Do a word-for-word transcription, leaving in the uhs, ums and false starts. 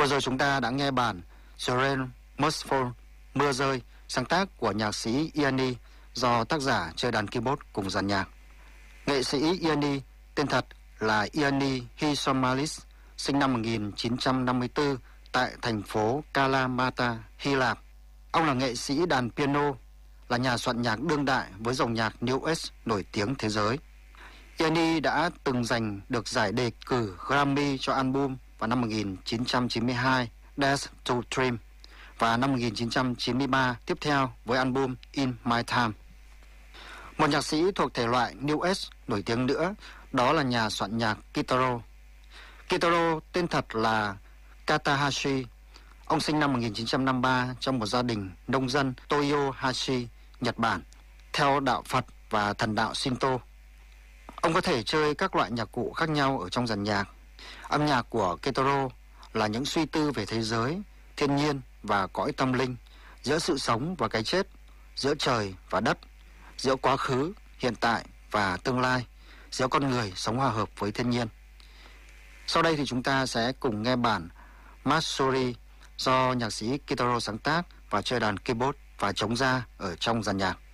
Vừa rồi chúng ta đã nghe bản The Rain Must Fall, Mưa Rơi, sáng tác của nhạc sĩ Yanni do tác giả chơi đàn keyboard cùng dàn nhạc. Nghệ sĩ Yanni tên thật là Yanni Hysomalis, sinh năm một nghìn chín trăm năm mươi tư tại thành phố Kalamata, Hy Lạp. Ông là nghệ sĩ đàn piano, là nhà soạn nhạc đương đại với dòng nhạc New Age nổi tiếng thế giới. Yanni đã từng giành được giải đề cử Grammy cho album vào năm một nghìn chín trăm chín mươi hai Dance to Dream và năm một nghìn chín trăm chín mươi ba tiếp theo với album In My Time. Một nhạc sĩ thuộc thể loại New Age nổi tiếng nữa đó là nhà soạn nhạc Kitaro. Kitaro tên thật là Katahashi. Ông sinh năm một nghìn chín trăm năm mươi ba trong một gia đình nông dân Toyohashi, Nhật Bản, theo đạo Phật và thần đạo Shinto. Ông có thể chơi các loại nhạc cụ khác nhau ở trong dàn nhạc. Âm nhạc của Kitaro là những suy tư về thế giới, thiên nhiên và cõi tâm linh, giữa sự sống và cái chết, giữa trời và đất, giữa quá khứ, hiện tại và tương lai, giữa con người sống hòa hợp với thiên nhiên. Sau đây thì chúng ta sẽ cùng nghe bản Matsuri do nhạc sĩ Kitaro sáng tác và chơi đàn keyboard và trống da ở trong dàn nhạc.